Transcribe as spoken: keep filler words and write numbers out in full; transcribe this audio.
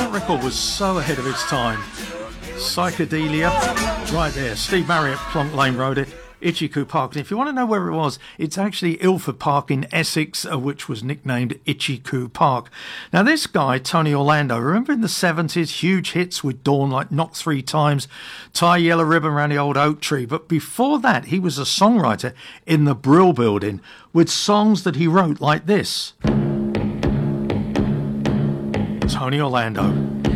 record was so ahead of its time. Psychedelia, right there. Steve Marriott, Plonk Lane wrote it. Itchy-Coo Park. And if you want to know where it was, it's actually Ilford Park in Essex, uh, which was nicknamed Itchy-Coo Park. Now, this guy, Tony Orlando, remember in the seventies, huge hits with Dawn like Knock Three Times, Tie Yellow Ribbon Around the Old Oak Tree. But before that, he was a songwriter in the Brill Building with songs that he wrote like this. Tony Orlando.